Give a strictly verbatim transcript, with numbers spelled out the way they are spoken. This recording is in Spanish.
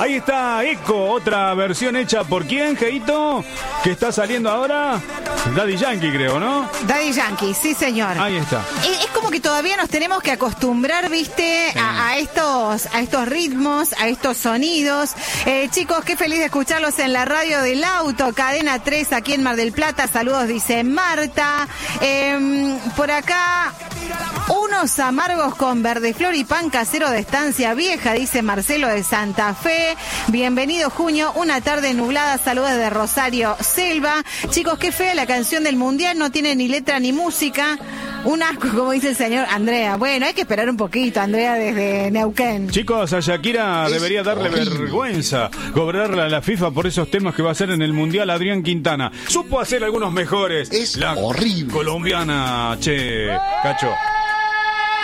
Ahí está Eco, otra versión hecha por quién, Geito, que está saliendo ahora. Daddy Yankee, creo, ¿no? Daddy Yankee, sí, señor. Ahí está. Es, es como que todavía nos tenemos que acostumbrar, viste, sí. a, a estos a estos ritmos, a estos sonidos. Eh, chicos, qué feliz de escucharlos en la radio del auto, Cadena tres, aquí en Mar del Plata. Saludos, dice Marta. Eh, por acá, unos amargos con verdeflor y pan casero de Estancia Vieja, dice Marcelo de Santa Fe. Bienvenido, junio, una tarde nublada. Saludos de Rosario Selva. Chicos, qué fea la canción del Mundial, no tiene ni letra ni música. Un asco, como dice el señor Andrea. Bueno, hay que esperar un poquito, Andrea, desde Neuquén. Chicos, a Shakira es debería darle horrible. vergüenza cobrarle a la FIFA por esos temas que va a hacer en el Mundial Adrián Quintana. Supo hacer algunos mejores. Es la horrible. colombiana, che, Cacho.